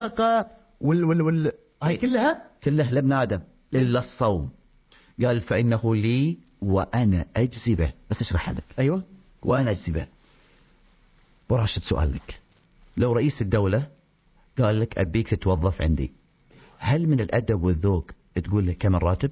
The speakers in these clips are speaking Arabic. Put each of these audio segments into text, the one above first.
الصدقة هاي كلها لابن آدم إلا الصوم. قال فإنه لي وأنا أجزي به. بس اشرح لك. أيوة. وأنا أجزي به. وراشد سؤال لك، لو رئيس الدولة قال لك أبيك تتوظف عندي، هل من الأدب والذوق تقول له كم الراتب؟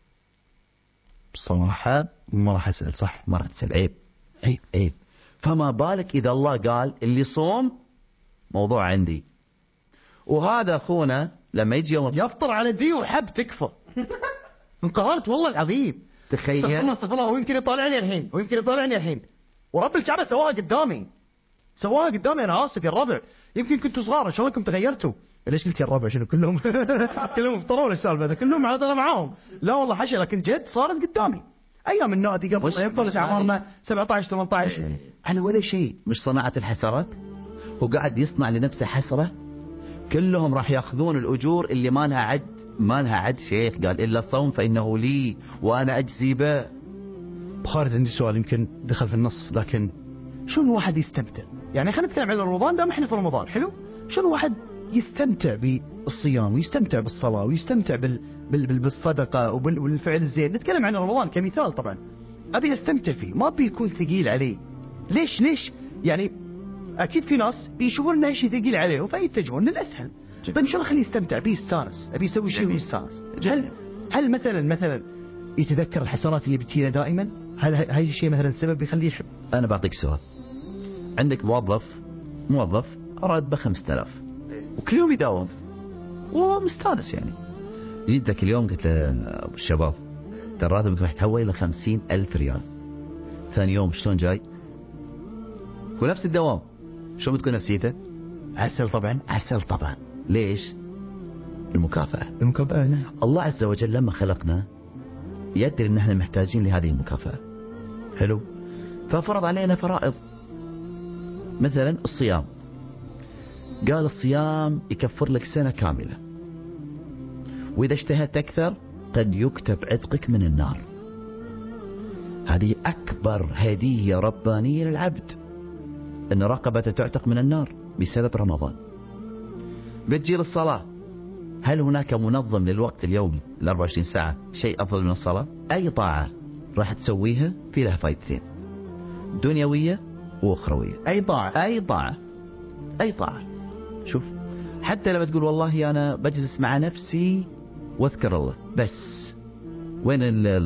بصراحة ما راح أسأل. صح، ما راح تسأل. عيب. فما بالك إذا الله قال اللي صوم موضوع عندي. وهذا أخونا لما يجي يوم يفطر على دي وحب تكفر. انقهرت والله العظيم. تخيل. استغفر الله. ويمكن يطالعني الحين ورب الكعبة سواها قدامي. أنا آسف يا الربع، يمكن كنتوا صغار، إن شاء الله كنتم تغيرتوا. ليش قلت يا الربع؟ شنو كلهم كلهم افطروا السالفة هذا كلهم عادنا معاهم؟ لا والله حشا، لكن جد صارت قدامي أيام النادي قبل يبلش عمرنا 17 18 على ولا شيء. مش صناعة الحسرات، هو قاعد يصنع لنفسه حسرة. كلهم راح ياخذون الأجور اللي ما لها عد شيخ. قال إلا الصوم فإنه لي وأنا أجزي به. خالد عندي سؤال يمكن دخل في النص، لكن شلون الواحد يستمتع؟ يعني خلينا نتكلم عن رمضان، دام احنا في رمضان حلو، شلون الواحد يستمتع بالصيام ويستمتع بالصلاة ويستمتع بالصدقة وبالفعل الزين؟ نتكلم عن رمضان كمثال طبعا. أبي أستمتع فيه، ما أبي يكون ثقيل عليه. ليش يعني أكيد في ناس بيشوفون إنه شيء ثقيل عليهم فيتجهون للأسهل. طيب شلون أخليه يستمتع بيه يستانس؟ أبي يسوي شيء ويستانس. هل مثلا يتذكر الحسنات اللي بتجينا دائما؟ هل هاي الشيء مثلا سبب يخليه يحب؟ أنا بعطيك سؤال. عندك موظف راتبه 5000 وكل يوم يداوم ومستانس يعني. جيت ذاك اليوم قلت له أبو الشباب ترى راتبك راح يتحول إلى 50,000 ريال. ثاني يوم شلون جاي؟ ونفس الدوام، شلون بتكون نفسيته؟ عسل طبعا. ليش؟ المكافأة. نعم. الله عز وجل لما خلقنا يدري ان احنا محتاجين لهذه المكافأة. حلو. ففرض علينا فرائض، مثلا الصيام. قال الصيام يكفر لك سنة كاملة، واذا اجتهدت اكثر قد يكتب عتقك من النار. هذه اكبر هدية ربانية للعبد، ان رقبته تعتق من النار بسبب رمضان. بتجي للصلاة، هل هناك منظم للوقت اليومي 24 ساعة شيء أفضل من الصلاة؟ أي طاعة راح تسويها في لها فايدتين، دنيوية وأخروية. أي طاعة. شوف، حتى لما تقول والله أنا بجلس مع نفسي واذكر الله، بس وين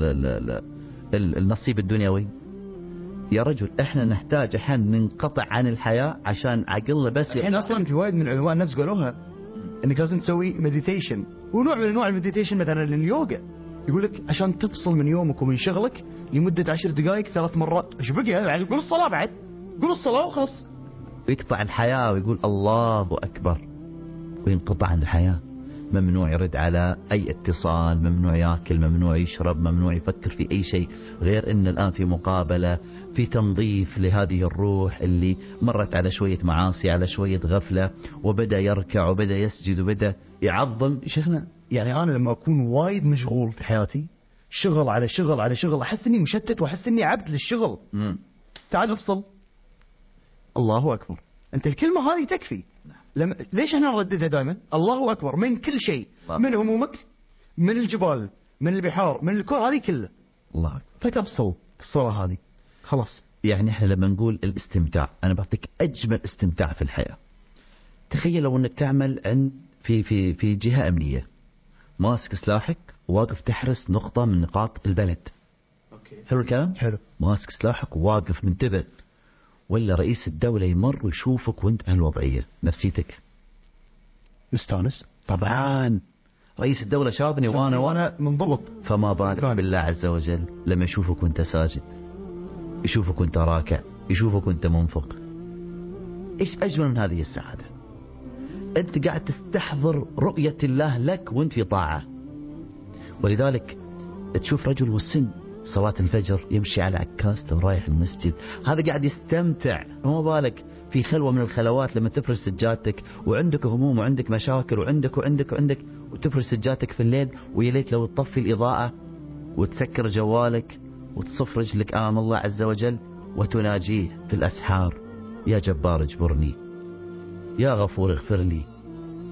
النصيب الدنيوي؟ يا رجل احنا نحتاج احيانا ننقطع عن الحياة عشان عقلنا بس. الحين اصلا في وايد من علماء النفس قالوها انك لازم تسوي مديتيشن، ونوع من انواع المديتيشن مثلا اليوغا، يقول لك عشان تفصل من يومك ومن شغلك لمدة 10 دقائق 3 مرات. ايش بقى يعني؟ قول الصلاة بعد، قول الصلاة وخلص. يقطع الحياة ويقول الله أكبر وينقطع عن الحياة. ممنوع يرد على أي اتصال، ممنوع يأكل، ممنوع يشرب، ممنوع يفكر في أي شيء، غير أن الآن في مقابلة، في تنظيف لهذه الروح اللي مرت على شوية معاصي، على شوية غفلة، وبدأ يركع وبدأ يسجد وبدأ يعظم. شيخنا يعني أنا لما أكون وايد مشغول في حياتي، شغل على شغل على شغل، أحس إني مشتت وأحس إني عبد للشغل. تعال افصل، الله أكبر. أنت الكلمة هذه تكفي. ليش احنا نرددها دائما؟ الله أكبر من كل شيء، من همومك، من الجبال، من البحار، من الكون، هذه كله الله أكبر. فتبصل الصلاة هذه خلاص. يعني احنا لما نقول الاستمتاع، أنا بعطيك أجمل استمتاع في الحياة. تخيل لو أنك تعمل عند في جهة أمنية، ماسك سلاحك واقف تحرس نقطة من نقاط البلد. حلو الكلام؟ حلو. ماسك سلاحك واقف منتبه، ولا رئيس الدولة يمر ويشوفك وانت هالوضعية، نفسيتك مستانس طبعا. رئيس الدولة شافني وانا منضبط. فما بالك بالله عز وجل لما يشوفك وانت ساجد، يشوفك وانت راكع، يشوفك وانت منفق. ايش اجمل من هذه السعادة؟ انت قاعد تستحضر رؤية الله لك وانت في طاعة. ولذلك تشوف رجل والسن صلاة الفجر يمشي على عكاسته ورايح المسجد، هذا قاعد يستمتع. ما بالك في خلوة من الخلوات لما تفرش سجادتك وعندك هموم وعندك مشاكل وعندك وتفرش سجادتك في الليل، ويا ليت لو تطفي الإضاءة وتسكر جوالك وتصف رجلك أمام الله عز وجل وتناجيه في الأسحار: يا جبار اجبرني، يا غفور اغفر لي،